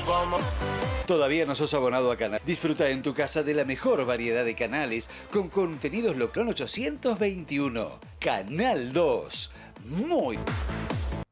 ¿Todavía no sos abonado a Canal? Disfruta en tu casa de la mejor variedad de canales con contenidos local 821. Canal 2. Muy